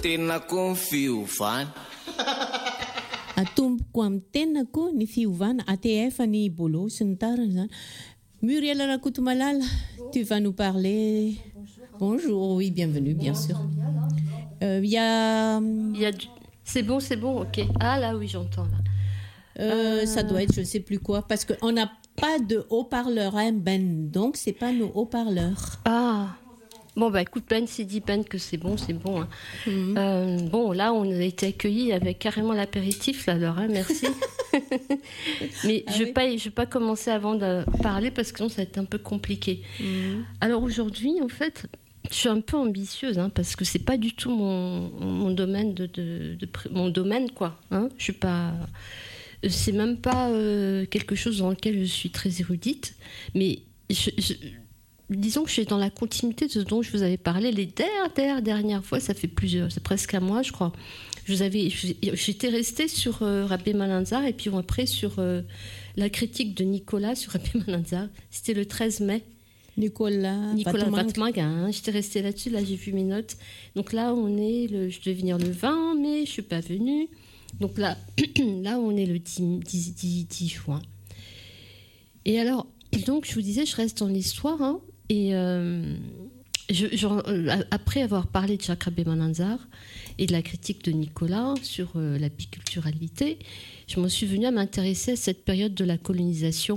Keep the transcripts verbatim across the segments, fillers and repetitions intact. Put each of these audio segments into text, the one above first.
tena ko ny fiovana. Atomboko amin'ny tenako ny fiovana A T F ny bolo sy ny tariny zany. Muriel Rakotomalala, tu vas nous parler. Bonjour, oui, bienvenue, bien sûr. Il euh, y a. Il y a du... C'est bon, c'est bon, ok. Ah là, oui, j'entends. Là. Euh, euh... Ça doit être, je ne sais plus quoi, parce qu'on n'a pas de haut-parleur, hein, Ben. Donc, c'est pas nos haut-parleurs. Ah. Bon, bah écoute, Ben, c'est dit, Ben, que c'est bon, c'est bon. Hein. Mm-hmm. Euh, bon, là, on a été accueillis avec carrément l'apéritif, là, alors, hein, merci. Mais ah je ne oui. vais, vais pas commencer avant de parler, parce que sinon, ça va être un peu compliqué. Mm-hmm. Alors, aujourd'hui, en fait, je suis un peu ambitieuse, hein, parce que ce n'est pas du tout mon, mon domaine, de, de, de, de, mon domaine, quoi. Hein. Je suis pas... C'est même pas euh, quelque chose dans lequel je suis très érudite, mais... Je, je, disons que je suis dans la continuité de ce dont je vous avais parlé les dernières, dernières fois, ça fait plusieurs, c'est presque un mois je crois. Je vous avais, j'étais restée sur euh, Rabbi Malanzar et puis après sur euh, la critique de Nicolas sur Rabbi Malanzar. C'était le treize mai. Nicolas, Nicolas Vatmang, hein, j'étais restée là-dessus, là j'ai vu mes notes. Donc là on est, le, je devais venir le vingt mai, je ne suis pas venue. Donc là, là on est le dix juin. Et alors, donc je vous disais, je reste dans l'histoire, hein. Et euh, je, je, après avoir parlé de Jacques Rabbi Malanzar et de la critique de Nicolas sur euh, la biculturalité, je m'en suis venue à m'intéresser à cette période de la colonisation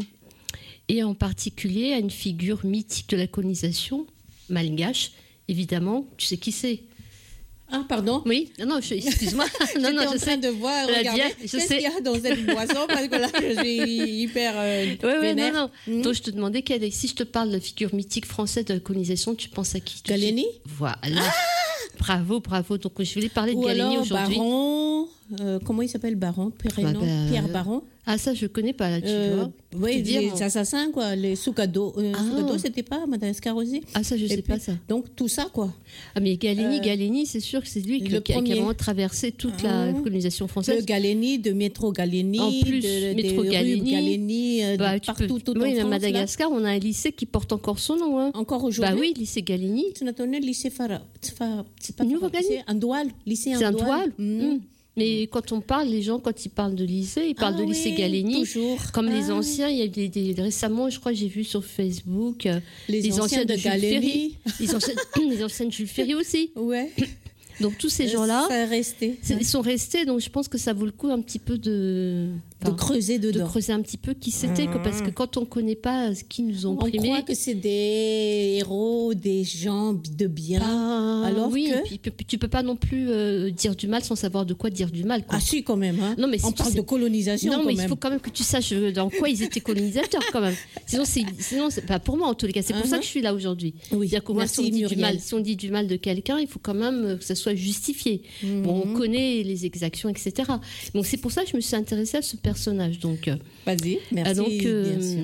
et en particulier à une figure mythique de la colonisation, malgache, évidemment. Tu sais qui c'est ? Ah, pardon. Oui, non, non, je, excuse-moi. non, non, en je train sais. de voir, regarder, qu'est-ce qu'il y a dans cette boisson, parce que là, je suis hyper euh, Oui, oui, non, non. Mmh. Donc, je te demandais, quelle est, si je te parle de la figure mythique française de la colonisation, tu penses à qui ? Gallieni ? Voilà. Ah, bravo, bravo. Donc, je voulais parler de Ou Gallieni aujourd'hui. Baron, euh, comment il s'appelle, Baron Prénom, bah, bah, Pierre Baron. Ah, ça, je ne connais pas, là, tu euh, vois. Oui, dire, les assassins, quoi, les Soukado. Euh, ah. Soukado, c'était pas Madagascar aussi. Ah, ça, je ne sais puis, pas, ça. Donc, tout ça, quoi. Ah, mais Gallieni, euh, Gallieni, c'est sûr que c'est lui qui, qui, a, qui a vraiment traversé toute ah. la colonisation française. Le Gallieni, de Métro Gallieni. En plus, de, Métro de Gallieni. Gallieni euh, bah, partout, peux, tout oui, en à France, Madagascar, là. on a un lycée qui porte encore son nom. Hein. Encore aujourd'hui. Bah oui, lycée Gallieni. C'est notre lycée Farah. C'est pas Farah, c'est Andoual. Lycée C'est Andoual. Andoual. Mmh. Mais quand on parle, les gens, quand ils parlent de lycée, ils parlent ah de lycée oui, Gallieni. Toujours. Comme ah. les anciens, il y a des, des, récemment, je crois, j'ai vu sur Facebook les, les anciens, anciens de, de Gallieni. Les anciens, les anciens de Jules Ferry aussi. Ouais. Donc tous ces gens-là, ça resté. Ouais. Ils sont restés. Donc je pense que ça vaut le coup un petit peu de, de enfin, creuser dedans, de creuser un petit peu qui c'était, mmh. parce que quand on connaît pas ce qu'ils nous ont opprimés, on croit que c'est des héros, des gens de bien. Bah, alors oui, que et puis, tu peux pas non plus euh, dire du mal sans savoir de quoi dire du mal. Quoi. Ah si, quand même. Hein. Non, mais si on parle sais... de colonisation. Non, quand mais même. il faut quand même que tu saches dans quoi ils étaient colonisateurs quand même. Sinon, c'est, sinon, c'est pas pour moi en tous les cas. C'est pour uh-huh. ça que je suis là aujourd'hui. Oui. C'est-à-dire que moi, si on dit du mal, si on dit du mal de quelqu'un, il faut quand même que ça soit justifié. Mmh. Bon, on connaît les exactions, et cetera. Donc c'est pour ça que je me suis intéressée à ce personnage. Donc, vas-y, merci. Ah, donc, euh, bien sûr.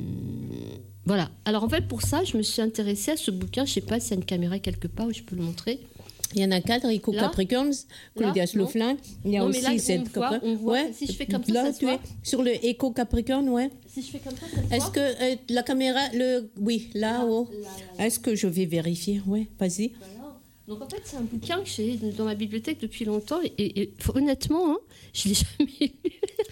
Voilà. Alors en fait, pour ça, je me suis intéressée à ce bouquin. Je ne sais pas s'il y a une caméra quelque part où je peux le montrer. Il y en a quatre, Rico Capricorns, Claudia Sloflin. Il y a non, aussi là, cette on voit, on voit. Ouais. Si je fais comme ça, là, ça tu es sur le Eco Capricorn, ouais. Si je fais comme ça, ça Est-ce que euh, la caméra, le, oui, là-haut. Là, là, là. Est-ce que je vais vérifier? Ouais, vas-y. Voilà. Donc en fait, c'est un bouquin que j'ai dans ma bibliothèque depuis longtemps et, et, et honnêtement, hein, je l'ai jamais lu.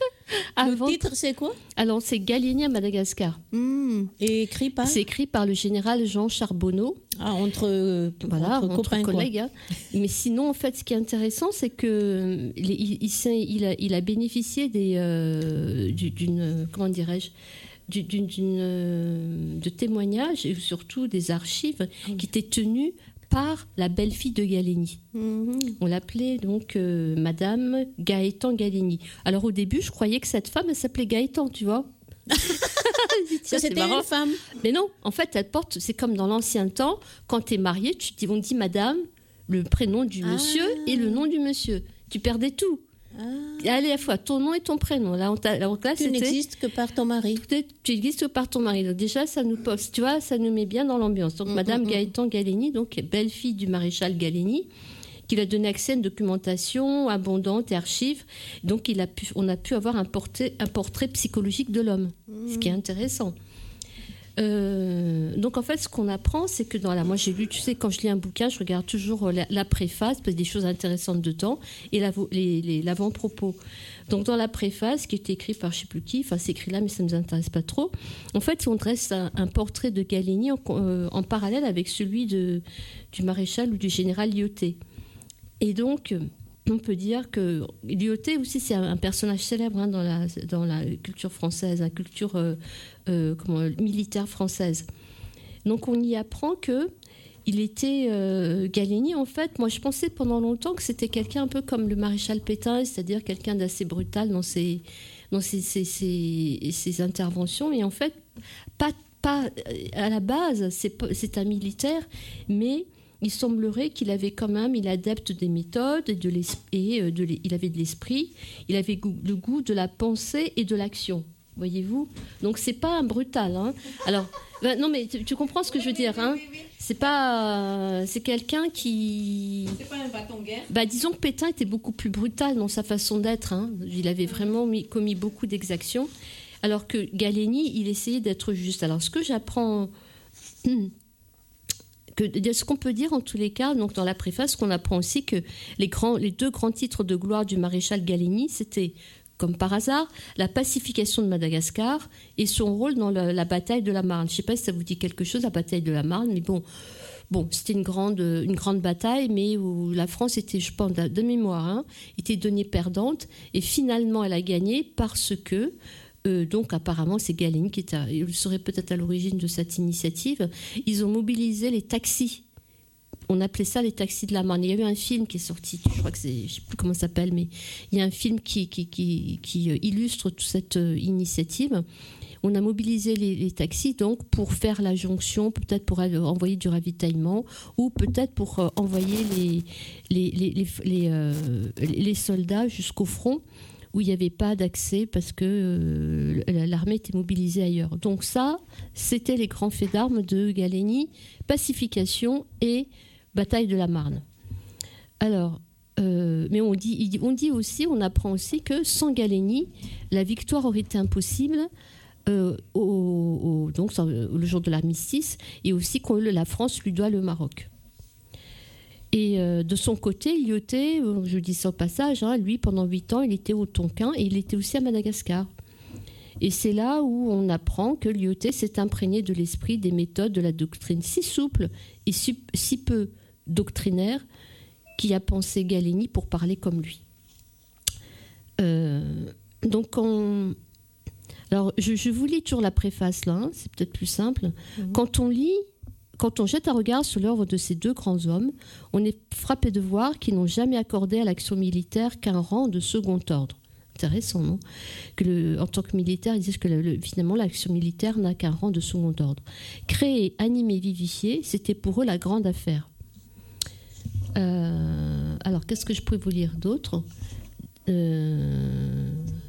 Le titre, c'est quoi? Alors, c'est Gallieni à Madagascar. Mmh. Et écrit par? C'est écrit par le général Jean Charbonneau. Ah, entre, euh, voilà, entre, entre copains, collègues. Hein. Mais sinon, en fait, ce qui est intéressant, c'est que il, il, il, a, il a bénéficié des, euh, d'une, comment dirais-je, d'une, d'une, de témoignages et surtout des archives mmh. qui étaient tenues par la belle-fille de Gallieni. Mmh. On l'appelait donc euh, Madame Gaëtan Gallieni. Alors au début, je croyais que cette femme, elle s'appelait Gaëtan, tu vois. Ça, c'était une femme. Mais non, en fait, elle porte, c'est comme dans l'ancien temps, quand tu es mariée, tu on dit Madame, le prénom du ah. monsieur et le nom du monsieur. Tu perdais tout. Ah. À la fois ton nom et ton prénom. Là, on t'a, là, tu n'existes que par ton mari. Tu existes que par ton mari. Donc déjà, ça nous pose, tu vois, ça nous met bien dans l'ambiance. Donc, mmh, Madame mmh. Gaëtan Gallieni, donc belle-fille du maréchal Gallieni, qui lui a donné accès à une documentation abondante et archives. Donc, il a pu, on a pu avoir un portrait, un portrait psychologique de l'homme, mmh. ce qui est intéressant. Euh, donc en fait, ce qu'on apprend, c'est que dans la, moi j'ai lu, tu sais, quand je lis un bouquin, je regarde toujours la, la préface, parce qu'il y a des choses intéressantes dedans, et la, les, les, l'avant-propos. Donc dans la préface, qui est écrite par je ne sais plus qui, enfin c'est écrit là, mais ça ne nous intéresse pas trop. En fait, on dresse un, un portrait de Gallieni en, euh, en parallèle avec celui de, du maréchal ou du général Lyautey. Et donc, on peut dire que Lyautey aussi, c'est un, un personnage célèbre hein, dans, la, dans la culture française, la culture euh, euh, comment, militaire française. Donc, on y apprend que il était euh, Gallieni. En fait, moi, je pensais pendant longtemps que c'était quelqu'un un peu comme le maréchal Pétain, c'est-à-dire quelqu'un d'assez brutal dans ses, dans ses, ses, ses, ses interventions. Et en fait, pas, pas à la base, c'est, c'est un militaire, mais il semblerait qu'il avait quand même, il est adepte des méthodes et, de et de il avait de l'esprit, il avait le goût de la pensée et de l'action. Voyez-vous ? Donc c'est pas un brutal. Hein. Alors ben, non mais tu, tu comprends ce que je veux dire hein ? C'est pas, euh, c'est quelqu'un qui. C'est pas un bâton-guerre. Bah disons que Pétain était beaucoup plus brutal dans sa façon d'être. Hein. Il avait vraiment mis, commis beaucoup d'exactions, alors que Gallieni, il essayait d'être juste. Alors ce que j'apprends. Que, ce qu'on peut dire en tous les cas, donc dans la préface, qu'on apprend aussi que les, grands, les deux grands titres de gloire du maréchal Gallieni, c'était, comme par hasard, la pacification de Madagascar et son rôle dans la, la bataille de la Marne. Je ne sais pas si ça vous dit quelque chose, la bataille de la Marne, mais bon, bon c'était une grande, une grande bataille, mais où la France était, je pense, de mémoire, hein, était donnée perdante, et finalement elle a gagné parce que Euh, donc apparemment c'est Gallieni qui est à, il serait peut-être à l'origine de cette initiative. Ils ont mobilisé les taxis. On appelait ça les taxis de la Marne. Il y a eu un film qui est sorti, je crois que c'est, je sais plus comment ça s'appelle, mais il y a un film qui, qui, qui, qui illustre toute cette initiative. On a mobilisé les, les taxis donc pour faire la jonction, peut-être pour envoyer du ravitaillement ou peut-être pour envoyer les, les, les, les, les, euh, les soldats jusqu'au front, où il n'y avait pas d'accès parce que euh, l'armée était mobilisée ailleurs. Donc ça, c'était les grands faits d'armes de Gallieni, pacification et bataille de la Marne. Alors, euh, mais on dit, on dit aussi, on apprend aussi que sans Gallieni, la victoire aurait été impossible euh, au, au, donc, le jour de l'armistice, et aussi que la France lui doit le Maroc. Et euh, de son côté, Lyautey, je dis ça au passage, hein, lui, pendant huit ans, il était au Tonkin et il était aussi à Madagascar. Et c'est là où on apprend que Lyautey s'est imprégné de l'esprit, des méthodes, de la doctrine si souple et si, si peu doctrinaire qui a pensé Gallieni pour parler comme lui. Euh, donc, on... Alors, je, je vous lis toujours la préface, là, hein, c'est peut-être plus simple. Mmh. Quand on lit... Quand on jette un regard sur l'œuvre de ces deux grands hommes, on est frappé de voir qu'ils n'ont jamais accordé à l'action militaire qu'un rang de second ordre. Intéressant, non ? Que le, en tant que militaire, ils disent que le, le, finalement l'action militaire n'a qu'un rang de second ordre. Créer, animer, vivifier, c'était pour eux la grande affaire. Euh, alors, qu'est-ce que je pourrais vous lire d'autre ? euh,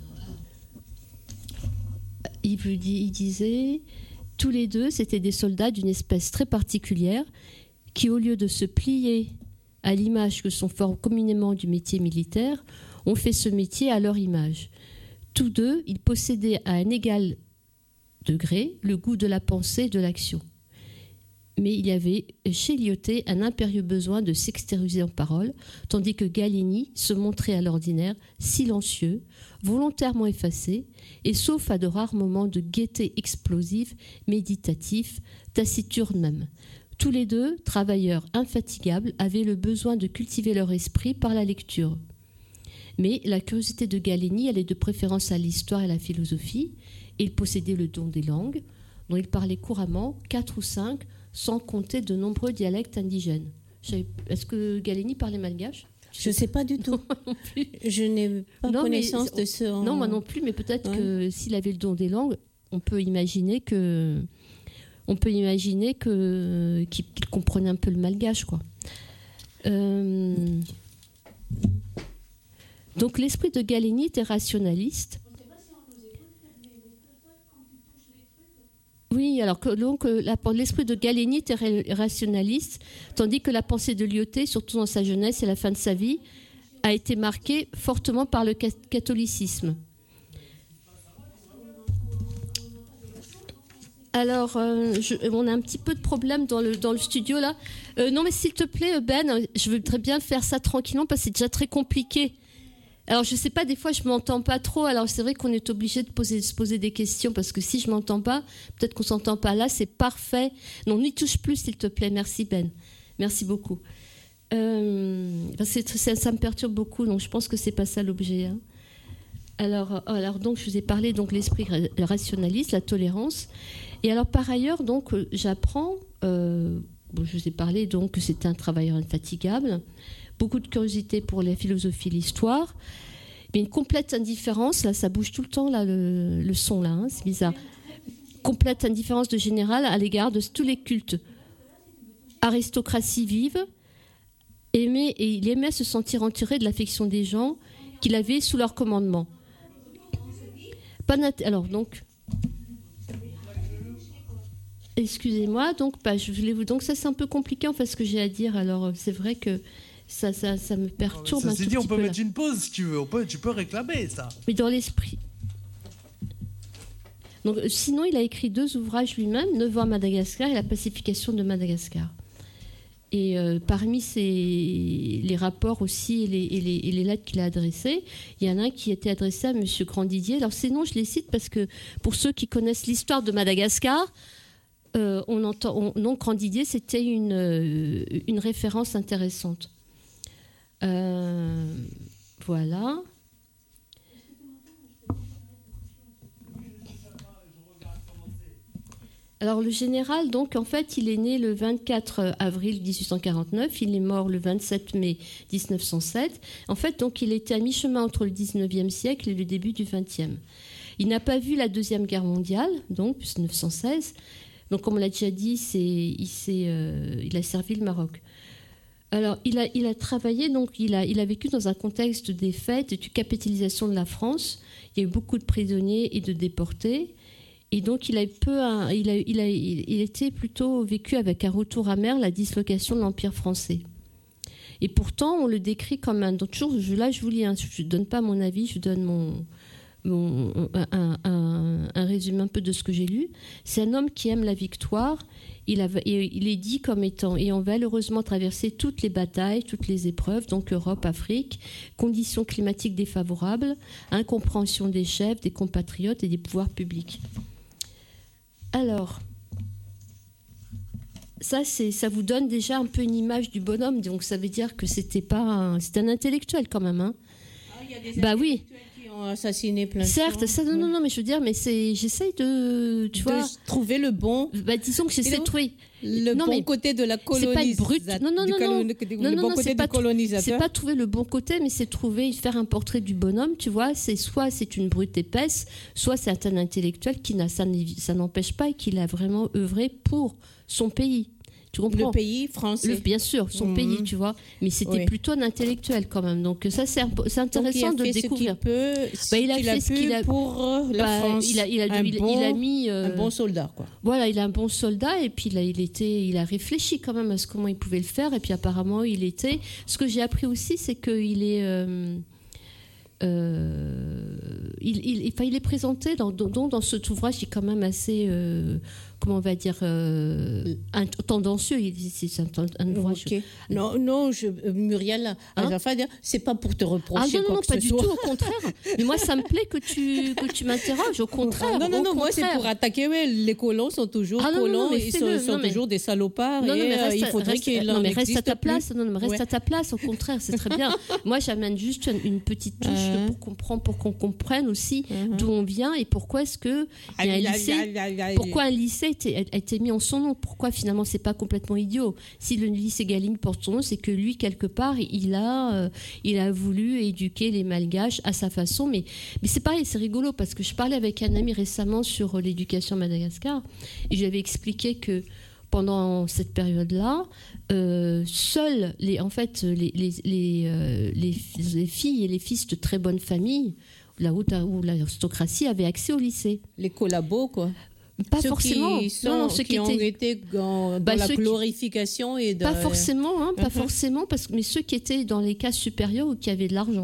il, il disait... Tous les deux, c'étaient des soldats d'une espèce très particulière qui, au lieu de se plier à l'image que sont fort communément du métier militaire, ont fait ce métier à leur image. Tous deux, ils possédaient à un égal degré le goût de la pensée et de l'action. Mais il y avait chez Lyautey un impérieux besoin de s'extérioriser en parole, tandis que Gallieni se montrait à l'ordinaire silencieux, volontairement effacé, et sauf à de rares moments de gaieté explosive, méditatif, taciturne même. Tous les deux, travailleurs infatigables, avaient le besoin de cultiver leur esprit par la lecture. Mais la curiosité de Gallieni allait de préférence à l'histoire et à la philosophie, et il possédait le don des langues, dont il parlait couramment, quatre ou cinq, sans compter de nombreux dialectes indigènes. Est-ce que Gallieni parlait malgache ? Je ne sais pas du tout. Non plus. Je n'ai pas non, connaissance de ce... Non, moi non plus, mais peut-être ouais. que s'il avait le don des langues, on peut imaginer que... On peut imaginer que, qu'il, qu'il comprenait un peu le malgache, quoi. Euh... Donc l'esprit de Gallieni était rationaliste. Oui, alors que donc, la, l'esprit de Gallieni était rationaliste, tandis que la pensée de Lyautey, surtout dans sa jeunesse et la fin de sa vie, a été marquée fortement par le catholicisme. Alors, euh, je, on a un petit peu de problème dans le, dans le studio, là. Euh, non, mais s'il te plaît, Ben, je voudrais bien faire ça tranquillement parce que c'est déjà très compliqué. Alors, je sais pas, des fois, je m'entends pas trop. Alors, c'est vrai qu'on est obligé de poser, se poser des questions parce que si je m'entends pas, peut-être qu'on s'entend pas là, c'est parfait. Non, n'y touche plus, s'il te plaît. Merci, Ben. Merci beaucoup. Euh, c'est, ça, ça me perturbe beaucoup, donc je pense que c'est pas ça l'objet, hein. Alors, alors, donc, je vous ai parlé donc l'esprit rationaliste, la tolérance. Et alors, par ailleurs, donc, j'apprends, euh, bon, je vous ai parlé donc que c'était un travailleur infatigable, beaucoup de curiosité pour la philosophie, l'histoire, mais une complète indifférence, là, ça bouge tout le temps, là, le, le son, là, hein, c'est bizarre. Complète indifférence de général à l'égard de tous les cultes. Aristocratie vive, aimait, et il aimait se sentir entouré de l'affection des gens qu'il avait sous leur commandement. Pas nat- alors donc, excusez-moi, donc bah, je voulais vous donc ça c'est un peu compliqué en fait ce que j'ai à dire. Alors c'est vrai que ça ça, ça me perturbe. Ça un c'est tout dit, on petit peut peu, mettre là. une pause si tu veux. On peut, tu peux réclamer ça. Mais dans l'esprit. Donc sinon il a écrit deux ouvrages lui-même, Neuf ans à Madagascar et La pacification de Madagascar. Et euh, parmi ces, les rapports aussi et les, et les, et les lettres qu'il a adressées, il y en a un qui était adressé à M. Grandidier. Alors ces noms, je les cite parce que pour ceux qui connaissent l'histoire de Madagascar, euh, on entend, on, donc Grandidier, c'était une, euh, une référence intéressante. Euh, voilà. Alors le général, donc en fait, il est né le vingt-quatre avril dix-huit cent quarante-neuf, il est mort le vingt-sept mai dix-neuf cent sept. En fait, donc il était à mi-chemin entre le dix-neuvième siècle et le début du vingtième. Il n'a pas vu la Deuxième Guerre mondiale, donc mille neuf cent seize. Donc comme on l'a déjà dit, c'est, il, s'est, euh, il a servi le Maroc. Alors il a, il a travaillé, donc il a, il a vécu dans un contexte des fêtes et de capitalisation de la France. Il y a eu beaucoup de prisonniers et de déportés. Et donc, il a, peu un, il, a, il, a, il était plutôt vécu avec un retour amer, la dislocation de l'Empire français. Et pourtant, on le décrit comme un... Donc, toujours, je, là, je vous lis, hein, je ne donne pas mon avis, je donne mon, mon, un, un, un résumé un peu de ce que j'ai lu. C'est un homme qui aime la victoire. Il, a, il est dit comme étant ayant malheureusement traversé toutes les batailles, toutes les épreuves, donc Europe, Afrique, conditions climatiques défavorables, incompréhension des chefs, des compatriotes et des pouvoirs publics. Alors, ça, c'est, ça vous donne déjà un peu une image du bonhomme, donc ça veut dire que c'était pas un, c'est un intellectuel quand même, hein. Ah, il y a des bah oui. Qui ont assassiné plein de Certes, gens. ça, non, non, non, mais je veux dire, mais c'est, j'essaye de, tu de vois, trouver le bon, bah, disons que j'essaie de trouver le non, bon mais côté de la c'est pas être colonisation. brut. Non, non, non, non, non, non, le non, bon non, côté c'est pas du colonisateur. C'est pas trouver le bon côté, mais c'est trouver, faire un portrait du bonhomme, tu vois. C'est soit c'est une brute épaisse, soit c'est un intellectuel qui n'a, ça, ça n'empêche pas et qu'il a vraiment œuvré pour son pays. Tu comprends ? Le pays français. Le, bien sûr, son mmh. pays, tu vois. Mais c'était oui. plutôt un intellectuel quand même. Donc ça, c'est, c'est intéressant de le découvrir. Peut, bah, il a fait ce qu'il a pour la bah, France. Il a, il a, un il, bon, il a mis euh, un bon soldat, quoi. Voilà, il a un bon soldat et puis là, il était, il a réfléchi quand même à ce comment il pouvait le faire et puis apparemment il était. Ce que j'ai appris aussi, c'est qu'il est euh, euh, il, il, enfin, il est présenté dans, dans, dans cet ouvrage qui est quand même assez, euh, comment on va dire, euh, un, tendancieux. C'est un, un ouvrage. Okay. Non, non, je, Muriel, hein? Enfin, c'est pas pour te reprocher. Ah non, non, non pas du soit. tout, au contraire. Mais moi, ça me plaît que tu, que tu m'interroges, au contraire. Non, non, au non, contraire. moi, c'est pour attaquer. Ouais, les colons sont toujours ah, non, colons, non, non, ils sont, le, sont non, mais... toujours des salopards. Non, non, mais reste, et, euh, il faudrait reste, qu'il non, en mais reste à ta plus. place. Non, mais reste ouais. à ta place. Au contraire, c'est très bien. Moi, j'amène juste une, une petite touche uh-huh. pour comprendre, pour qu'on comprenne aussi uh-huh. d'où on vient et pourquoi est-ce que il y a un lycée. Pourquoi un lycée a été, a été mis en son nom. Pourquoi finalement c'est pas complètement idiot. Si le lycée Galigne porte son nom, c'est que lui quelque part il a, euh, il a voulu éduquer les Malgaches à sa façon. Mais, mais c'est pareil, c'est rigolo parce que je parlais avec un ami récemment sur l'éducation à Madagascar et je lui avais expliqué que pendant cette période-là, euh, seuls les, en fait les, les, les, euh, les, les filles et les fils de très bonnes familles, là où, où l'aristocratie avait accès au lycée. Les collabos, quoi. Pas ceux forcément. Qui sont, non, non, ceux qui, qui ont étaient... été dans, dans bah, la glorification qui... et de... Pas forcément, hein, pas uh-huh. forcément, parce que mais ceux qui étaient dans les cas supérieurs ou qui avaient de l'argent.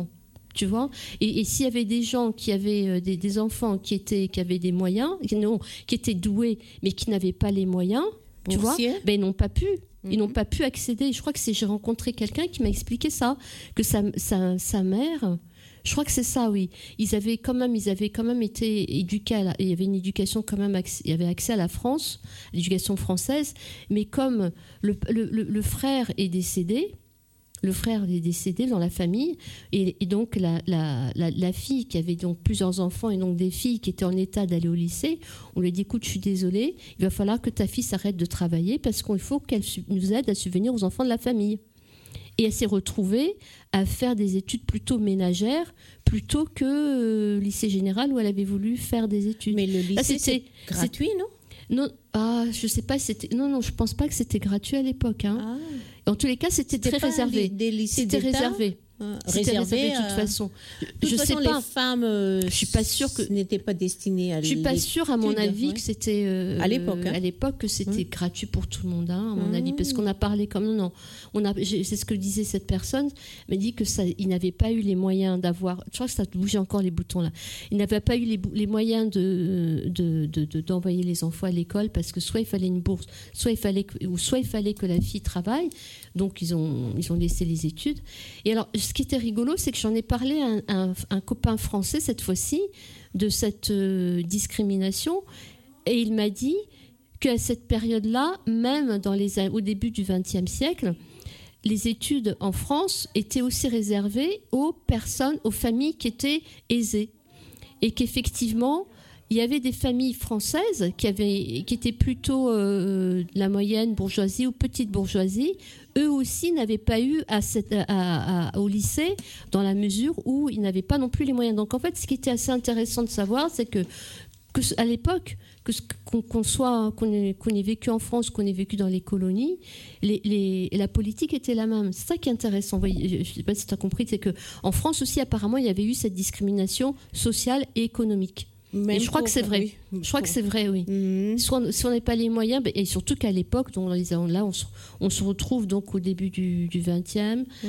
Tu vois, et, et s'il y avait des gens qui avaient euh, des, des enfants qui étaient qui avaient des moyens, qui, non, qui étaient doués, mais qui n'avaient pas les moyens, tu vois, ben ils n'ont pas pu, mm-hmm. ils n'ont pas pu accéder. Je crois que c'est j'ai rencontré quelqu'un qui m'a expliqué ça, que sa sa, sa mère, je crois que c'est ça, oui. Ils avaient quand même, ils avaient quand même été éduqués. À la, il y avait une éducation quand même, accès, il y avait accès à la France, l'éducation française, mais comme le le, le, le frère est décédé. Le frère est décédé dans la famille et, et donc la, la, la, la fille qui avait donc plusieurs enfants et donc des filles qui étaient en état d'aller au lycée, on lui a dit écoute, je suis désolée, il va falloir que ta fille s'arrête de travailler parce qu'il faut qu'elle nous aide à subvenir aux enfants de la famille. Et elle s'est retrouvée à faire des études plutôt ménagères plutôt que euh, lycée général où elle avait voulu faire des études. Mais le lycée, Là, c'était, c'est gratuit, non ? Non, ah, je sais pas, c'était non, non, je pense pas que c'était gratuit à l'époque. Hein. Ah. En tous les cas, c'était, c'était très réservé. Des, des lycées c'était d'État réservé. Ah, c'était réservé de toute façon. De toute je façon, sais pas. Les femmes, euh, je suis pas sûre que n'étaient pas destinées à. Je suis pas sûre, à mon avis, ouais. que c'était euh, à l'époque. Hein. À l'époque, que c'était mmh. gratuit pour tout le monde, hein, à mon mmh. avis, parce qu'on a parlé comme non, non. On a, c'est ce que disait cette personne, m'a dit que ça, il n'avait pas eu les moyens d'avoir. Je crois que ça bougeait encore les boutons là. Il n'avait pas eu les, les moyens de, de, de, de d'envoyer les enfants à l'école parce que soit il fallait une bourse, soit il fallait que, ou soit il fallait que la fille travaille. Donc ils ont ils ont laissé les études. Et alors, ce qui était rigolo, c'est que j'en ai parlé à un, un, un copain français cette fois-ci de cette euh, discrimination, et il m'a dit qu'à cette période-là, même dans les, au début du vingtième siècle, les études en France étaient aussi réservées aux personnes, aux familles qui étaient aisées, et qu'effectivement, il y avait des familles françaises qui, avaient, qui étaient plutôt euh, la moyenne bourgeoisie ou petite bourgeoisie. Eux aussi n'avaient pas eu à cette, à, à, au lycée dans la mesure où ils n'avaient pas non plus les moyens. Donc en fait, ce qui était assez intéressant de savoir, c'est que, que à l'époque, que, qu'on, qu'on, soit, qu'on, ait, qu'on ait vécu en France, qu'on ait vécu dans les colonies, les, les, la politique était la même. C'est ça qui est intéressant. Je ne sais pas si tu as compris, c'est qu'en France aussi, apparemment, il y avait eu cette discrimination sociale et économique. Même et je crois pour, que c'est vrai. Oui, je crois pour... que c'est vrai, oui. Mmh. Soit, si on n'a pas les moyens, et surtout qu'à l'époque, donc là, on se, on se retrouve donc au début du, du vingtième. Mmh.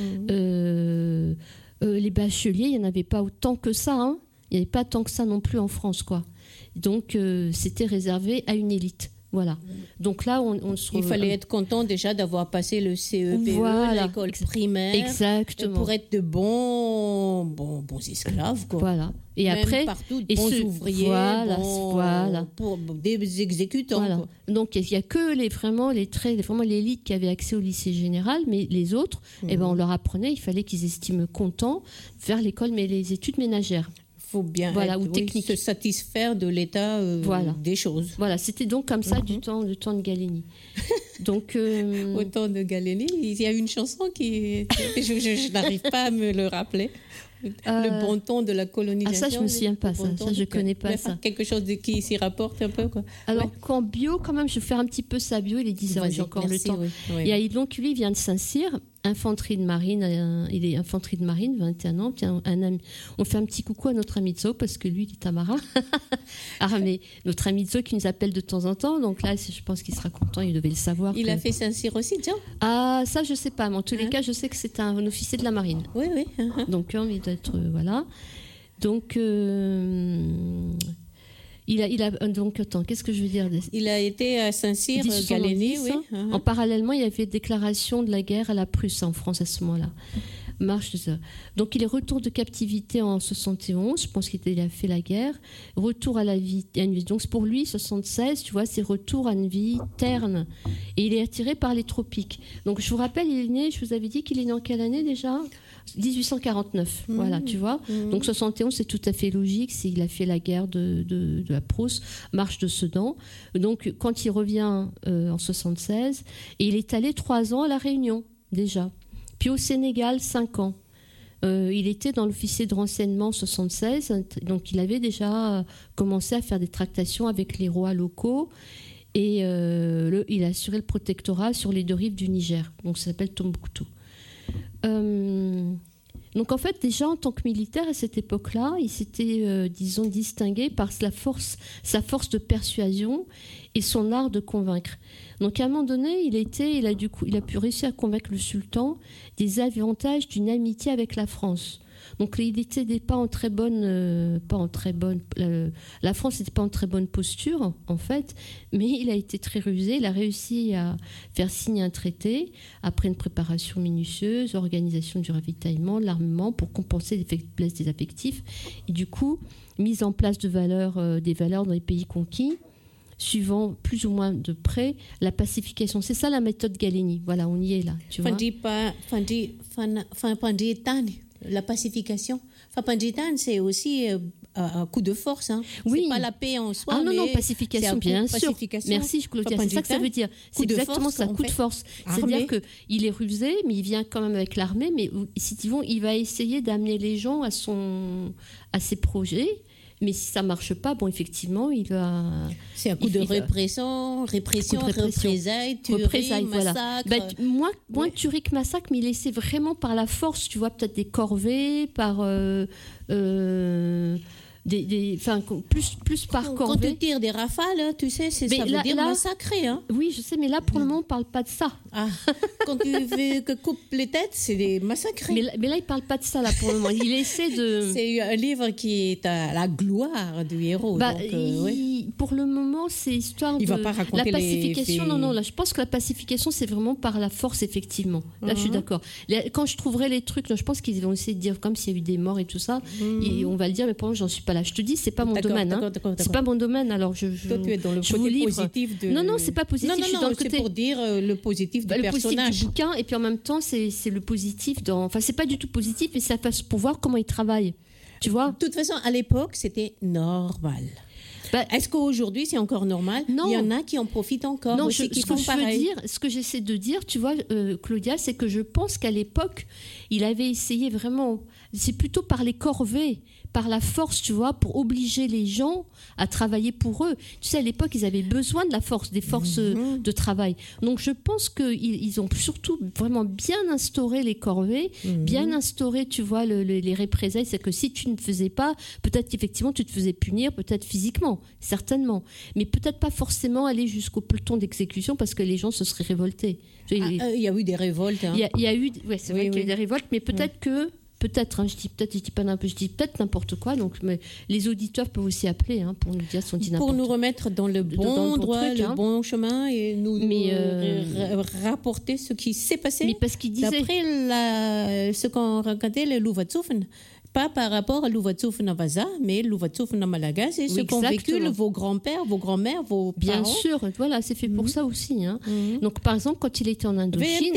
Euh, euh, les bacheliers, il n'y en avait pas autant que ça. Hein. Il n'y avait pas tant que ça non plus en France, quoi. Donc, euh, c'était réservé à une élite. Voilà. Donc là, on, on se. Il fallait être content déjà d'avoir passé le C E P E, voilà. L'école primaire. Exactement. Pour être de bons, bons, bons esclaves, quoi. Voilà. Et même après, partout, et bons ce, ouvriers, voilà, bons, voilà. Pour, des exécutants. Voilà. Quoi. Donc il y a que les vraiment les traits, vraiment l'élite qui avait accès au lycée général, mais les autres, mmh. eh ben on leur apprenait, il fallait qu'ils estiment contents faire l'école, mais les études ménagères. Faut bien voilà, être, ou oui, technique. se satisfaire de l'état euh, voilà. des choses. Voilà, c'était donc comme ça mm-hmm. du temps, du temps de Gallieni. Donc euh... au temps de Gallieni, il y a une chanson qui, je, je, je n'arrive pas à me le rappeler. Euh... Le bon ton de la colonisation. Ah ça, je me souviens pas ça. Ça, je connais pas ça. Quelque chose de, qui s'y rapporte un peu, quoi. Alors ouais. qu'en bio, quand même, je vais faire un petit peu sa bio. Il est dix heures, j'ai encore merci, le temps. Oui, oui. Et, et donc lui, il vient de Saint-Cyr. Infanterie de marine, un, il est infanterie de marine, vingt et un ans. Tiens, un ami, on fait un petit coucou à notre ami Zo parce que lui, il est un marin. Ah, mais notre ami Zo qui nous appelle de temps en temps. Donc là, je pense qu'il sera content. Il devait le savoir. Il que... a fait Saint-Cyr aussi, tiens. Ah, ça, je sais pas. Mais en tous hein? les cas, je sais que c'est un, un officier de la marine. Oui, oui. Uh-huh. Donc, il doit être euh, voilà. Donc. Euh, Il a, il a, donc, attends, qu'est-ce que je veux dire ? Il a été à Saint-Cyr, Gallieni, oui. Uh-huh. En parallèlement, il y avait déclaration de la guerre à la Prusse en France à ce moment-là. Marche de ça. Donc, il est retour de captivité en soixante et onze. Je pense qu'il a fait la guerre. Retour à la vie. À une vie. Donc, pour lui, soixante-seize, tu vois, c'est retour à une vie terne. Et il est attiré par les tropiques. Donc, je vous rappelle, il est né, je vous avais dit qu'il est né en quelle année déjà ? dix-huit cent quarante-neuf, mmh. Voilà, tu vois. Mmh. Donc soixante et onze, c'est tout à fait logique. C'est, il a fait la guerre de, de, de la Prusse, marche de Sedan. Donc quand il revient euh, en soixante-seize, et il est allé trois ans à La Réunion déjà. Puis au Sénégal, cinq ans. Euh, il était dans l'officier de renseignement en soixante-seize, donc il avait déjà commencé à faire des tractations avec les rois locaux. Et euh, le, il a assuré le protectorat sur les deux rives du Niger. Donc ça s'appelle Tombouctou. Euh, donc en fait déjà en tant que militaire à cette époque-là, il s'était euh, disons distingué par la force, sa force de persuasion et son art de convaincre. Donc à un moment donné, il a été, il a du coup, il a pu réussir à convaincre le sultan des avantages d'une amitié avec la France. Donc il n'était pas en très bonne, euh, pas en très bonne. Euh, la France n'était pas en très bonne posture en fait, mais il a été très rusé. Il a réussi à faire signer un traité après une préparation minutieuse, organisation du ravitaillement, de l'armement pour compenser les faiblesses des effectifs et du coup mise en place de valeurs, euh, des valeurs dans les pays conquis, suivant plus ou moins de près la pacification. C'est ça la méthode Gallieni. Voilà, on y est là. Tu vois. La pacification. Fanditan, c'est aussi euh, un coup de force. Hein. Oui. C'est pas la paix en soi. Ah non, mais non, pacification, bien sûr. Pacification. Merci, Claudia. C'est ça que ça veut dire. C'est exactement ça, coup de force. C'est-à-dire qu'il est rusé, mais il vient quand même avec l'armée. Mais si tu veux, il va essayer d'amener les gens à, son, à ses projets. Mais si ça ne marche pas, bon, effectivement, il va... C'est un coup de répression, répression, représailles, tuerie, massacre. Bah, moins, moins oui. tuerie que massacre, mais il essaie vraiment par la force, tu vois, peut-être des corvées, par... Euh, euh, des, des, enfin, plus, plus par corvée. Quand tu tires des rafales, tu sais, c'est, ça veut là, dire là, massacrer. Hein. Oui, je sais, mais là, pour le moment, on ne parle pas de ça. Ah, quand tu veux que coupe les têtes, c'est des massacrés. Mais, mais là, il ne parle pas de ça, là, pour le moment. Il essaie de... C'est un livre qui est à la gloire du héros. Bah, donc, il, euh, oui. Pour le moment, c'est histoire il de... va pas raconter la pacification, les... non, non, là, je pense que la pacification, c'est vraiment par la force, effectivement. Là, uh-huh. je suis d'accord. Quand je trouverai les trucs, là, je pense qu'ils vont essayer de dire, comme s'il y a eu des morts et tout ça, uh-huh. et on va le dire, mais pour moi, j'en suis pas là. Je te dis, c'est pas mon d'accord, domaine. D'accord, hein. d'accord, d'accord. C'est pas mon domaine, alors je, je, Toi, tu es dans le je côté positif de... Non, non, c'est pas positif. Non, non, je suis non, dans le c'est côté... pour dire euh, le positif du bah, le personnage. Le positif du bouquin, et puis en même temps, c'est, c'est le positif dans... Enfin, c'est pas du tout positif, mais ça passe pour voir comment il travaille. Tu vois ? De toute façon, à l'époque, c'était normal. Bah, est-ce qu'aujourd'hui, c'est encore normal ? Non. Il y en a qui en profitent encore. Non, aussi, je, qui ce font que je pareil. veux dire, ce que j'essaie de dire, tu vois, euh, Claudia, c'est que je pense qu'à l'époque, il avait essayé vraiment... C'est plutôt par les corvées, par la force, tu vois, pour obliger les gens à travailler pour eux. Tu sais, à l'époque, ils avaient besoin de la force, des forces mmh. de travail. Donc, je pense qu'ils ils ont surtout vraiment bien instauré les corvées, mmh. bien instauré, tu vois, le, le, les représailles. C'est que si tu ne faisais pas, peut-être qu'effectivement, tu te faisais punir, peut-être physiquement, certainement. Mais peut-être pas forcément aller jusqu'au peloton d'exécution parce que les gens se seraient révoltés. Il ah, euh, y a eu des révoltes. Hein. Il, y a, il y a eu, ouais, c'est oui, vrai oui. qu'il y a eu des révoltes, mais peut-être mmh. que... Peut-être, hein, je dis peut-être, je dis pas n'importe, je dis peut-être n'importe quoi. Donc, mais les auditeurs peuvent aussi appeler hein, pour nous dire si on dit n'importe quoi. Pour nous quoi. remettre dans le bon, dans le bon droit, truc, le hein. bon chemin et nous, mais, nous euh, r- rapporter ce qui s'est passé. Mais parce qu'il disait. D'après la, ce qu'on racontait le Louvatsoufn. Pas par rapport à Louvatsoufn à Vaza, mais Louvatsoufn à Malaga, c'est oui, ce qu'ont vécu vos grands-pères, vos grands-mères, vos parents. Bien sûr, voilà, c'est fait pour mmh. ça aussi. Hein. Mmh. Donc, par exemple, quand il était en Indochine...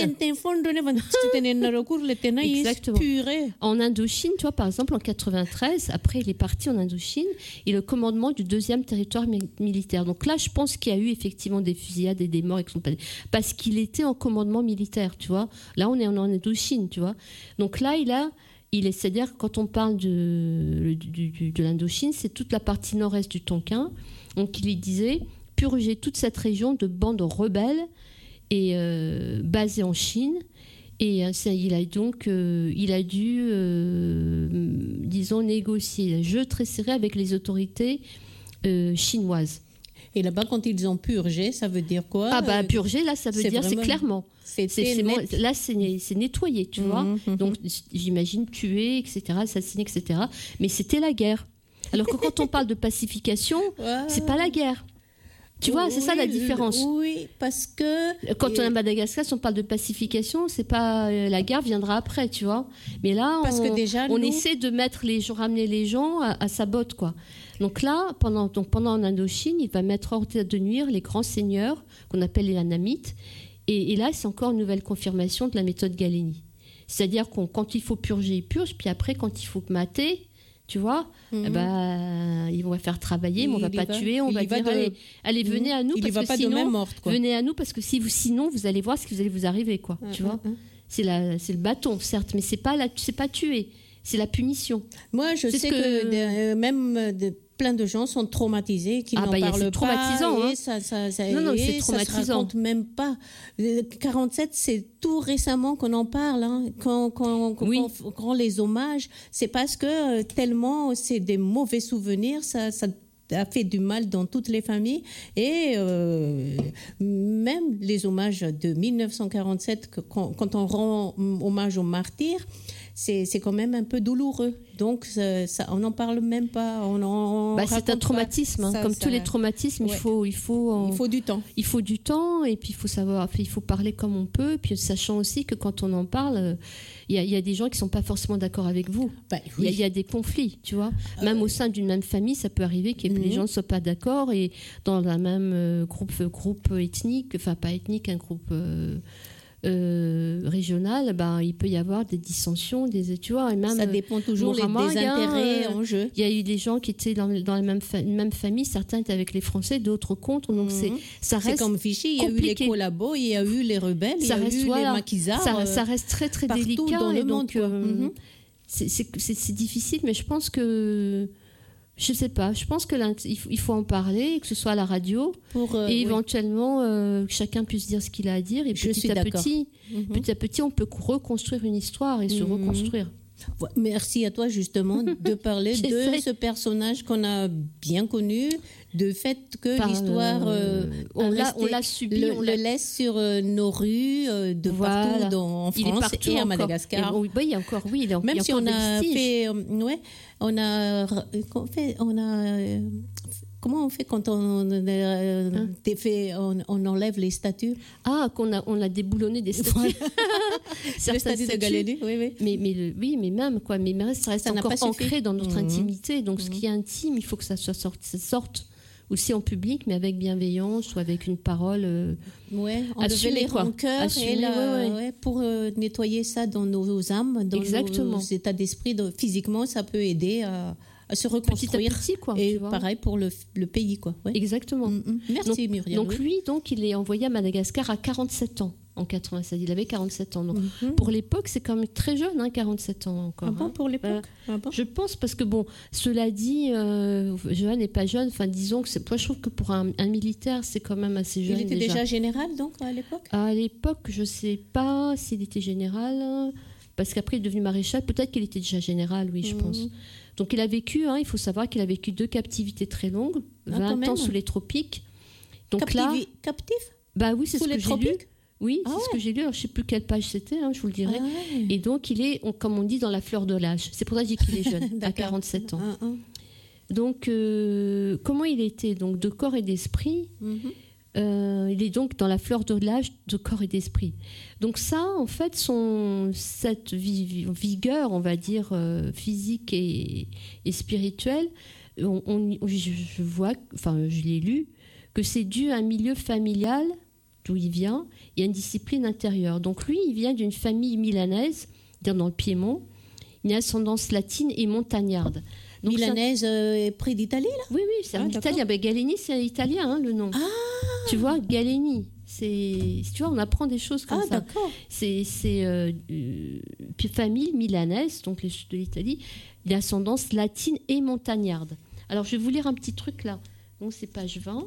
Exactement. En Indochine, tu vois, par exemple, en quatre-vingt-treize, après, il est parti en Indochine, et le commandement du deuxième territoire mi- militaire. Donc là, je pense qu'il y a eu effectivement des fusillades et des morts, et son... parce qu'il était en commandement militaire, tu vois. Là, on est en Indochine, tu vois. Donc là, il a... Il est, c'est-à-dire, quand on parle de, de, de, de l'Indochine, c'est toute la partie nord-est du Tonkin. Donc, il disait purger toute cette région de bandes rebelles et euh, basées en Chine. Et euh, il a donc, euh, il a dû, euh, disons, négocier, jeu très serré avec les autorités euh, chinoises. Et là-bas, quand ils ont purgé, ça veut dire quoi ? Ah bah purger, là, ça veut c'est dire, vraiment... c'est clairement. C'est, c'est, c'est, là, c'est, c'est nettoyé, tu mmh, vois. Mmh. Donc, j'imagine tuer, et cetera, assassiner, et cetera. Mais c'était la guerre. Alors que quand on parle de pacification, ouais. c'est pas la guerre. Tu vois, oui, c'est ça la différence. Oui, parce que... Quand on est à Madagascar, si on parle de pacification, c'est pas... La guerre viendra après, tu vois. Mais là, parce on, que déjà, on nous... essaie de mettre les gens, ramener les gens à, à sa botte, quoi. Donc là, pendant, donc pendant en Indochine, il va mettre hors de nuire les grands seigneurs, qu'on appelle les Anamites. Et, et là, c'est encore une nouvelle confirmation de la méthode Gallieni. C'est-à-dire que quand il faut purger, il purge, puis après, quand il faut mater... Tu vois, mm-hmm. eh ben, ils vont faire travailler, mais on ne va pas va, tuer, on va dire, de... allez, allez, venez mm-hmm. à nous, il parce va que pas sinon, de même morte, quoi. venez à nous, parce que si vous, sinon, vous allez voir ce qui vous allez vous arriver, quoi. Mm-hmm. Tu vois, c'est, la, c'est le bâton, certes, mais c'est pas, la, c'est pas tuer, c'est la punition. Moi, je c'est sais que, que de, même de, plein de gens sont traumatisés, qui ah n'en bah, parlent c'est pas. traumatisant, hein. Ça, ça, ça, non, non, et c'est traumatisant. Ça se raconte même pas. quarante-sept, c'est tout récemment qu'on en parle. Hein. Quand, quand, quand, oui. quand on rend les hommages, c'est parce que tellement c'est des mauvais souvenirs, ça, ça a fait du mal dans toutes les familles. Et euh, même les hommages de mille neuf cent quarante-sept, quand, quand on rend hommage aux martyrs, c'est, c'est quand même un peu douloureux. Donc, ça, ça, on n'en parle même pas. On en bah, c'est un traumatisme, hein. ça, comme ça, tous les traumatismes. Ouais. Il faut, il faut, en... il faut du temps. Il faut du temps, et puis il faut savoir, il faut parler comme on peut, puis sachant aussi que quand on en parle, il y a, il y a des gens qui sont pas forcément d'accord avec vous. Bah, oui. il, y a, il y a des conflits, tu vois. Euh... Même au sein d'une même famille, ça peut arriver que mmh. les gens ne soient pas d'accord, et dans un même euh, groupe, groupe ethnique, enfin pas ethnique, un groupe euh, euh, régional, bah, il peut y avoir des dissensions, des, tu vois, et même, ça dépend toujours les, des intérêts euh, en jeu. Il y a eu des gens qui étaient dans, dans la même, fa- même famille, certains étaient avec les Français, d'autres contre, donc mmh. c'est, ça reste c'est comme Vichy, il y a compliqué. eu les collabos, il y a eu les rebelles, ça il y a reste, eu voilà, les maquisards. Ça, ça reste très très délicat, dans le et monde, donc euh, mmh. c'est, c'est, c'est, c'est difficile, mais je pense que je sais pas, je pense qu'il faut en parler, que ce soit à la radio, Pour, euh, et oui. éventuellement euh, que chacun puisse dire ce qu'il a à dire, et je petit à d'accord. petit, mm-hmm. petit à petit, on peut reconstruire une histoire et mm-hmm. se reconstruire. Merci à toi justement de parler de ce personnage qu'on a bien connu, de fait que Par, l'histoire euh, on, l'a, resté, on l'a subi, le, on le l'a... laisse sur euh, nos rues euh, de voilà. partout dans, en France partout et à encore. Madagascar. Et, oui, bah, il y a encore, oui, il y a, même il y a si encore on a vestiges. fait, euh, ouais, on a, on a. Euh, Comment on fait quand on, euh, hein? fait, on, on enlève les statues? Ah, qu'on a, on a déboulonné des statues. Voilà. Les statues de Galénie, oui, oui. Mais, mais, le, oui, mais même, quoi. Mais ça reste ça encore ancré dans notre mmh. intimité. Donc, mmh. ce qui est intime, il faut que ça, soit sorte, ça sorte aussi en public, mais avec bienveillance ou avec une parole. Euh, ouais, on devait les rancœurs et la, ouais, ouais. Ouais, pour euh, nettoyer ça dans nos âmes, dans Exactement. nos états d'esprit. De, physiquement, ça peut aider à. à se reconstruire petit à petit, quoi, et tu vois. Pareil pour le, le pays, quoi. Ouais. Exactement. Mm-hmm. Merci donc, Muriel. Donc oui. lui, donc il est envoyé à Madagascar à quarante-sept ans en quatre-vingt-seize. Il avait quarante-sept ans. Donc mm-hmm. pour l'époque, c'est quand même très jeune, hein, quarante-sept ans encore. Ah bon, hein. pour l'époque. Euh, ah bon. Je pense parce que bon, cela dit, euh, jeune et pas jeune. Enfin, disons que c'est. Moi, je trouve que pour un, un militaire, c'est quand même assez jeune. Il était déjà, déjà général donc à l'époque. À l'époque, je sais pas s'il était général. Parce qu'après, il est devenu maréchal. Peut-être qu'il était déjà général, oui, je mm-hmm. pense. Donc il a vécu, hein, il faut savoir qu'il a vécu deux captivités très longues, ah, vingt ans sous les tropiques. Donc Captivi- là, captif bah oui, c'est sous ce les que tropiques j'ai lu. Oui, ah c'est ouais. ce que j'ai lu. Alors, je ne sais plus quelle page c'était, hein, je vous le dirai. Ah ouais. Et donc il est, on, comme on dit, dans la fleur de l'âge. C'est pour ça que je dis qu'il est jeune, à quarante-sept ans. Ah, ah. Donc euh, comment il était donc de corps et d'esprit. Mm-hmm. Euh, il est donc dans la fleur de l'âge de corps et d'esprit. Donc ça, en fait, son, cette vigueur, on va dire, euh, physique et, et spirituelle, on, on, je, je vois, enfin, je l'ai lu, que c'est dû à un milieu familial d'où il vient et à une discipline intérieure. Donc lui, il vient d'une famille milanaise, dans le Piémont, une ascendance latine et montagnarde. Donc milanaise euh, près d'Italie, là? Oui, oui, c'est ah, italien. Ben, Galénie, c'est italien, hein, le nom. Ah. Tu vois, Galénie. C'est, tu vois, on apprend des choses comme ah, ça. D'accord. C'est, c'est euh, euh, famille milanaise, donc le sud de l'Italie, d'ascendance latine et montagnarde. Alors, je vais vous lire un petit truc là. Donc, c'est page vingt.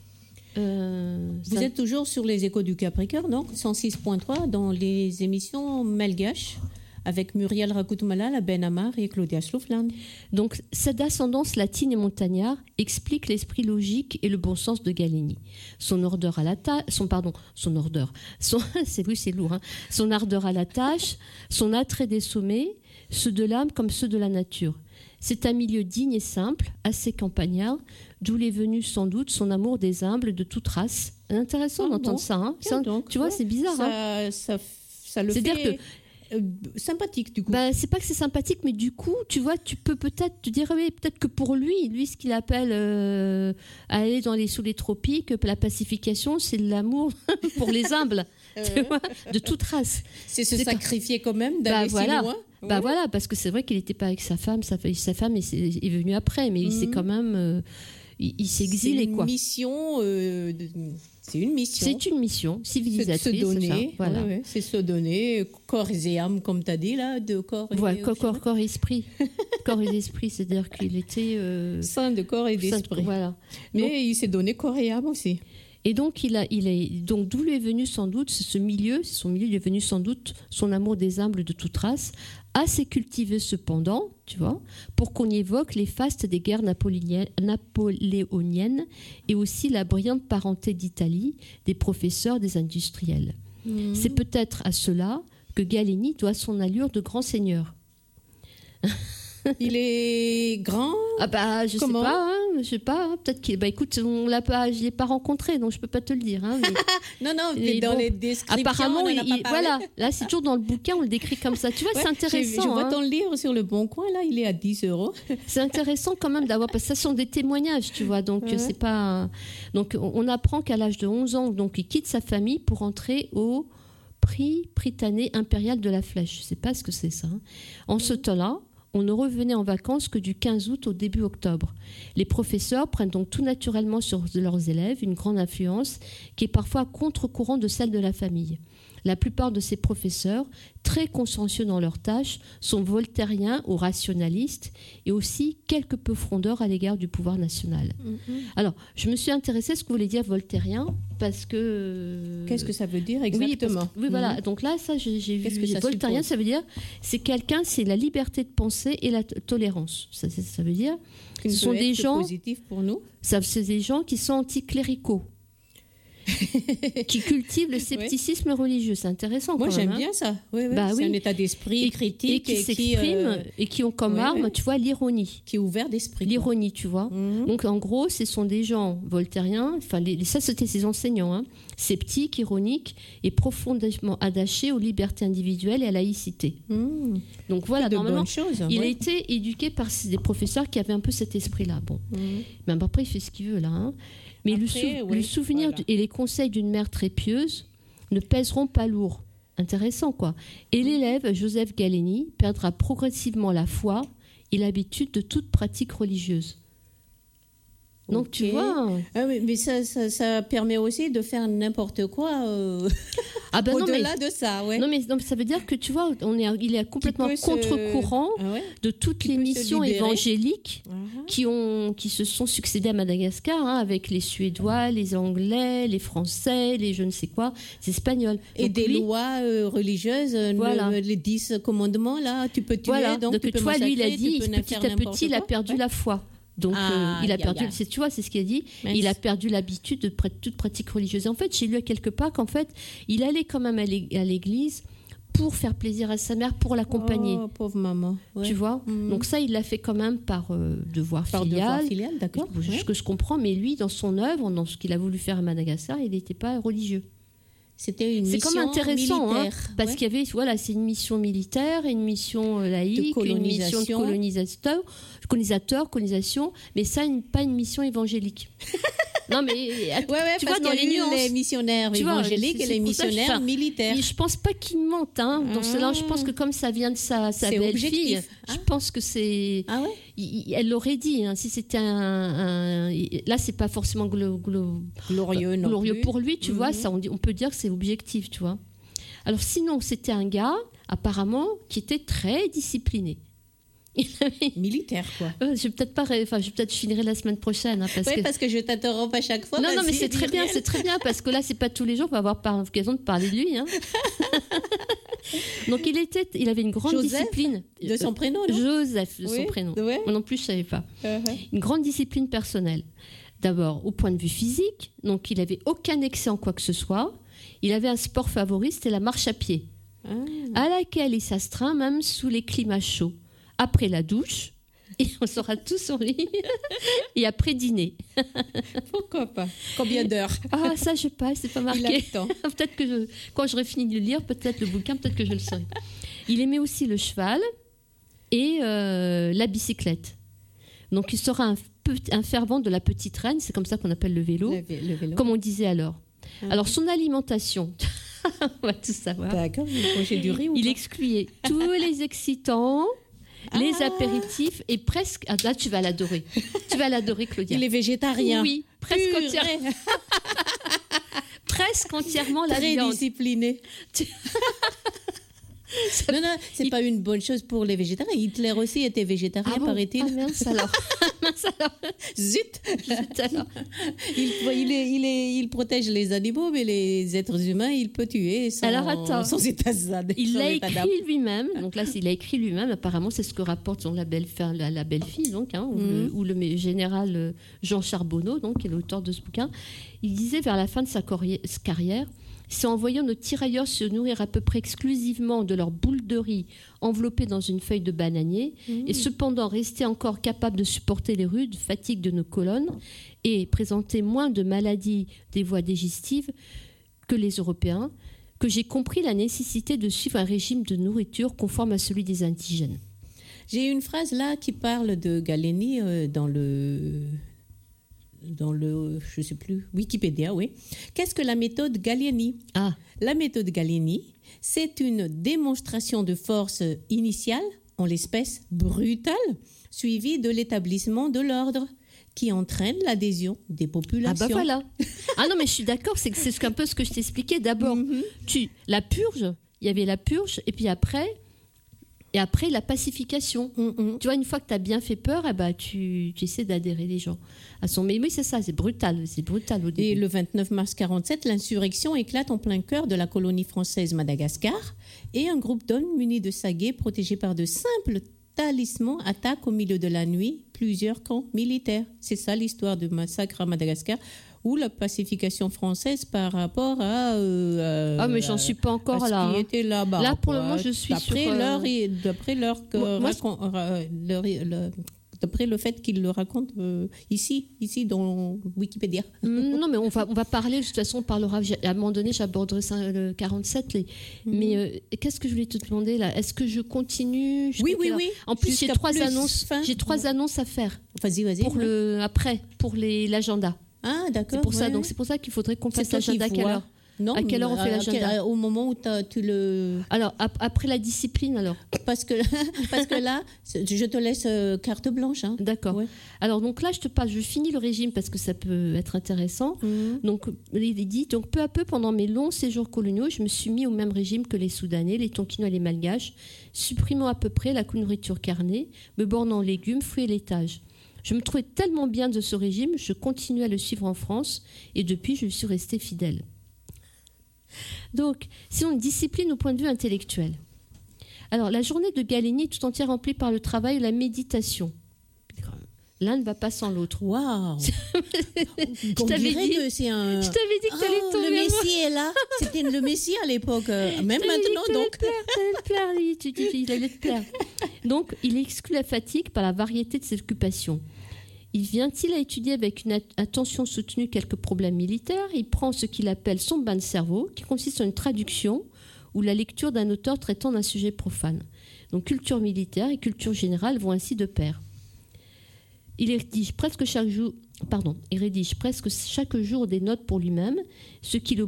Euh, vous ça... êtes toujours sur les Échos du Capricorne, donc cent six point trois dans les émissions malgaches, avec Muriel Rakoutoumala, Ben Amar et Claudia Schloufland. Donc, cette ascendance latine et montagnard explique l'esprit logique et le bon sens de Galénie. Son ardeur à la tâche, son pardon, son ardeur, son c'est oui, c'est lourd, hein, son ardeur à la tâche, son attrait des sommets, ceux de l'âme comme ceux de la nature. C'est un milieu digne et simple, assez campagnard, d'où est venu sans doute son amour des humbles de toute race. C'est intéressant ah, d'entendre bon. ça, hein. ça donc, tu vois, ouais, c'est bizarre. Ça, hein. ça, ça le C'est-à-dire fait... que Euh, sympathique du coup. Bah, c'est pas que c'est sympathique, mais du coup, tu vois, tu peux peut-être te dire, oui, peut-être que pour lui, lui, ce qu'il appelle euh, aller dans les sous les tropiques, la pacification, c'est l'amour pour les humbles, euh... tu vois, de toute race. C'est se c'est sacrifier quand même d'aller bah, voilà. si loin. Bah ouais. Voilà, parce que c'est vrai qu'il n'était pas avec sa femme, sa, sa femme est, est venue après, mais mmh. il s'est quand même, euh, il, il s'est exilé c'est une quoi. Mission. Euh, de... C'est une mission. C'est une mission civilisatrice. C'est se donner, c'est, ça, voilà. ouais, ouais, c'est se donner corps et âme, comme tu as dit, là, de corps et ouais, corps, corps, corps et esprit. Corps et esprit, c'est-à-dire qu'il était... Euh, saint de corps et d'esprit. De, voilà. Mais donc, il s'est donné corps et âme aussi. Et donc, il a, il est, donc d'où lui est venu sans doute, ce milieu, c'est son milieu, il est venu sans doute son amour des humbles de toute race, assez cultivé cependant, tu vois, pour qu'on y évoque les fastes des guerres napoléoniennes et aussi la brillante parenté d'Italie des professeurs, des industriels. Mmh. C'est peut-être à cela que Galeni doit son allure de grand seigneur. Il est grand. Ah bah je Comment sais pas, hein, je sais pas. Hein, peut-être qu'il, bah écoute, on l'a pas, je l'ai pas rencontré, donc je peux pas te le dire. Hein, mais... non non, mais mais dans bon, les descriptions, apparemment, on en a il, pas il- parlé. voilà. Là, c'est toujours dans le bouquin, on le décrit comme ça. Tu vois, Ouais, c'est intéressant. Je, je vois hein. ton livre sur le Bon Coin, là, il est à dix euros. C'est intéressant quand même d'avoir, parce que ça sont des témoignages, tu vois. Donc Ouais. c'est pas. Donc on on apprend qu'à l'âge de onze ans, donc il quitte sa famille pour entrer au prix Prytanée impérial de la Flèche. Je sais pas ce que c'est ça. hein. En ce temps-là, on ne revenait en vacances que du quinze août au début octobre. Les professeurs prennent donc tout naturellement sur leurs élèves une grande influence qui est parfois à contre-courant de celle de la famille. La plupart de ces professeurs, très consciencieux dans leurs tâches, sont voltairiens ou rationalistes et aussi quelque peu frondeurs à l'égard du pouvoir national. Alors, je me suis intéressée à ce que voulait dire voltairien parce que... Qu'est-ce que ça veut dire Oui, parce exactement? que- oui, voilà. Mhm. Donc là, ça, j'ai, j'ai Qu'est-ce vu. que ça Voltairien, suppose ça veut dire, c'est quelqu'un, c'est la liberté de penser et la t- tolérance. Ça, c'est- ça veut dire, Qui ne ce sont peut des être gens, positif pour nous. ça, c'est des gens qui sont anticléricaux, qui cultivent le scepticisme religieux. C'est intéressant. Moi, quand j'aime même, hein. bien ça. Oui, oui. Bah c'est oui. un état d'esprit Et, critique et qui et qui, s'expriment euh, et qui ont comme ouais, arme, ouais. tu vois, l'ironie. qui est ouvert d'esprit. quoi. L'ironie, tu vois. Mhm. Donc en gros, ce sont des gens voltairiens, enfin les- ça c'était ses enseignants, hein, sceptiques, ironiques et profondément attachés aux libertés individuelles et à la laïcité. Mhm. Donc voilà, de normalement, bonnes choses. il a ouais. été éduqué par des professeurs qui avaient un peu cet esprit-là. Bon, Mhm. même après il fait ce qu'il veut là. hein. Mais le, Après, sou- oui, le souvenir voilà. du- et les conseils d'une mère très pieuse ne pèseront pas lourd. Intéressant quoi. Et l'élève Joseph Galeni perdra progressivement la foi et l'habitude de toute pratique religieuse. Donc tu Ok. vois. Ah, mais mais ça, ça, ça permet aussi de faire n'importe quoi euh, Ah ben non mais, au-delà de ça, ouais. non mais non, mais ça veut dire que tu vois, on est, il est complètement peut se- contre-courant Ah ouais. de toutes Qui les peut se missions libérer. évangéliques Ah. qui ont qui se sont succédées à Madagascar, hein, avec les Suédois, les Anglais, les Français, les je ne sais quoi, les Espagnols. Et Donc des lui, lois euh, religieuses, euh, Voilà. le- les dix commandements, là, tu peux tuer, voilà. donc, Donc tu tu peux vois, lui il a massacrer, dit tu peux petit faire à n'importe petit il a quoi. perdu Ouais. la foi. Donc Ah, euh, il a aïe, perdu, aïe, aïe. c'est, tu vois, c'est ce qu'il a dit. Mince. Il a perdu l'habitude de pr- toute pratique religieuse. Et en fait, j'ai lu quelque part qu'en fait, il allait quand même à l'é- à l'église pour faire plaisir à sa mère, pour l'accompagner. Oh, pauvre maman. Ouais. Tu vois. Mhm. Donc ça, il l'a fait quand même par euh, devoir Par devoir filial. filial, d'accord. Ce Ouais. que je comprends, mais lui, dans son œuvre, dans ce qu'il a voulu faire à Madagascar, il n'était pas religieux. C'était une C'est mission comme intéressant, hein, militaire. parce ouais. qu'il y avait, voilà, c'est une mission militaire, une mission euh, laïque, une mission de colonisation. colonisateur, colonisateur, colonisation, mais ça, une- pas une mission évangélique. Non, mais att- Ouais, ouais, tu parce vois, dans qu'il y a les eu nuances. les missionnaires Tu vois, évangéliques c'est- et c'est les pour ça que je missionnaires fais un- militaires. Et je pense pas qu'il mente, hein. Dans Ah. cela, je pense que comme ça vient de sa, sa C'est belle-fille, objectif, hein. je pense que c'est. Ah ouais. il- il- elle l'aurait dit, hein, si c'était un, un- là c'est pas forcément glo- glo- Glorieux, non glorieux plus. pour lui, tu vois, Mhm. ça on, dit- on peut dire que c'est objectif, tu vois. Alors sinon, c'était un gars apparemment qui était très discipliné. Il avait- Militaire, quoi. Euh, je vais peut-être pas, ré- enfin je vais peut-être je finirai la semaine prochaine, hein, parce Oui, que parce que je t'interromps à chaque fois. non, non, mais vas-y, c'est très dis bien, rien. c'est très bien, parce que là, c'est pas tous les jours qu'on va avoir par l'occasion de parler de lui. Hein. Donc, il, était, il avait une grande Joseph, discipline. De son prénom, non Joseph, de son Oui, prénom. ouais. Moi non plus, je savais pas. Uh-huh. Une grande discipline personnelle. D'abord, au point de vue physique, donc il avait aucun excès en quoi que ce soit. Il avait un sport favori, c'était la marche à pied, Ah. à laquelle il s'astreint même sous les climats chauds. Après la douche, et on saura tous sourire, et après dîner. Pourquoi pas? Combien d'heures? Ah, ça, je sais pas, c'est pas Il a marqué. le temps. Peut-être que je- quand j'aurai fini de le lire, peut-être le bouquin, peut-être que je le saurai. Il aimait aussi le cheval et euh, la bicyclette. Donc il sera un, petit- un fervent de la petite reine, c'est comme ça qu'on appelle le vélo, Le, vé- le vélo. comme on disait alors. Ah. Alors son alimentation, on va tout savoir. D'accord, vous mangez du riz ou Il pas? excluait tous les excitants, les Ah. apéritifs et presque. Ah, là, tu vas l'adorer. Tu vas l'adorer, Claudia. Il est végétarien. Oui, presque, Purée. entière- presque entièrement la Très viande. discipliné. Tu- Non, non, c'est il- pas une bonne chose pour les végétariens. Hitler aussi était végétarien, Ah bon paraît-il. Ah, mince alors. Mince alors. Zut Zut alors. il, il, est, il, est, il protège les animaux, mais les êtres humains, il peut tuer sans, Alors, attends. sans état d'âme. Il sans l'a état d'âme. écrit lui-même. Donc là, il a écrit lui-même. Apparemment, c'est ce que rapporte son, la belle enfin, la, la belle-fille, donc, hein, ou, Mhm. le, ou le mé- général euh, Jean Charbonneau, donc, qui est l'auteur de ce bouquin. Il disait vers la fin de sa corri- carrière, c'est en voyant nos tirailleurs se nourrir à peu près exclusivement de leurs boules de riz enveloppées dans une feuille de bananier mmh. et cependant rester encore capables de supporter les rudes fatigues de nos colonnes et présenter moins de maladies des voies digestives que les Européens, que j'ai compris la nécessité de suivre un régime de nourriture conforme à celui des indigènes. J'ai une phrase là qui parle de Galeni euh, dans le... dans le, je ne sais plus, Wikipédia, oui. Qu'est-ce que la méthode Gallieni ? Ah. La méthode Gallieni, c'est une démonstration de force initiale, en l'espèce brutale, suivie de l'établissement de l'ordre, qui entraîne l'adhésion des populations. Ah bah voilà. Ah non, mais je suis d'accord, c'est, c'est un peu ce que je t'expliquais. D'abord, mm-hmm. tu, la purge, il y avait la purge, et puis après... Et après, la pacification. Mm-hmm. Tu vois, une fois que tu as bien fait peur, eh ben, tu, tu essaies d'adhérer les gens à son... Mais oui, c'est ça, c'est brutal. C'est brutal au début. Et le vingt-neuf mars quarante-sept, l'insurrection éclate en plein cœur de la colonie française Madagascar et un groupe d'hommes munis de saguets, protégés par de simples talismans, attaque au milieu de la nuit plusieurs camps militaires. C'est ça l'histoire du massacre à Madagascar, ou la pacification française par rapport à... Euh, ah, mais j'en suis pas encore à ce là. Qui était là-bas. Là, pour le moment, je suis d'après sur... Leur, d'après, leur, moi, moi, racon, leur, leur, d'après le fait qu'ils le racontent euh, ici, ici dans Wikipédia. Non, mais on va, on va parler, de toute façon, on parlera... À un moment donné, j'aborderai le quarante-sept. Les, mm-hmm. Mais euh, qu'est-ce que je voulais te demander là ? Est-ce que je continue ? Oui, oui, oui. En plus, j'ai trois, plus annonces, fin. j'ai trois ouais. annonces à faire. Vas-y, vas-y. Pour ouais. le, après, pour les, l'agenda. Ah, d'accord. C'est pour ouais. ça, donc c'est pour ça qu'il faudrait qu'on fasse l'agenda à quelle heure ? Non, à quelle heure on fait l'agenda ? Quel, au moment où tu le... Alors, ap- après la discipline, alors parce que, parce que là, je te laisse euh, carte blanche. Hein. D'accord. Ouais. Alors, donc là, je te passe, je finis le régime parce que ça peut être intéressant. Mmh. Donc, il dit, donc peu à peu, pendant mes longs séjours coloniaux, je me suis mis au même régime que les Soudanais, les Tonkinois et les Malgaches, supprimant à peu près la nourriture carnée, me bornant aux légumes, fruits et laitages. Je me trouvais tellement bien de ce régime, je continuais à le suivre en France et depuis, je suis restée fidèle. Donc, si on discipline au point de vue intellectuel. Alors, la journée de Galeni est tout entière remplie par le travail et la méditation. L'un ne va pas sans l'autre. Waouh. Je t'avais dit que c'est un... Je t'avais dit que t'allais oh, tomber. Le Messie est là. C'était le Messie à l'époque. Même maintenant, dit donc. Tu dis il allait te plaire. Donc, il exclut la fatigue par la variété de ses occupations. Il vient-il à étudier avec une attention soutenue quelques problèmes militaires. Il prend ce qu'il appelle son bain de cerveau, qui consiste en une traduction ou la lecture d'un auteur traitant d'un sujet profane. Donc, culture militaire et culture générale vont ainsi de pair. Il rédige presque chaque jour, pardon, il rédige presque chaque jour des notes pour lui-même, ce qui le